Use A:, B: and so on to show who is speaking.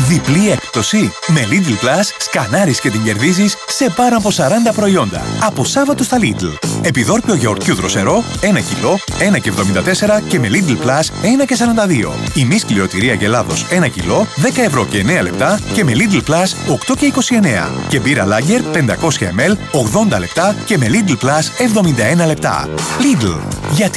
A: Διπλή έκπτωση. Με Lidl Plus σκανάρεις και την κερδίζεις σε πάρα από 40 προϊόντα. Από Σάββατο στα Lidl. Επιδόρπιο γιαουρτιού δροσερό 1 κιλό, 1,74 και με Lidl Plus 1,42. Ημί σκληροτηρία Γελάδος 1 κιλό, 10 ευρώ και 9 λεπτά και με Lidl Plus 8,29. Και μπύρα Lager 500 ml 80 λεπτά και με Lidl Plus 71 λεπτά. Lidl. Γιατί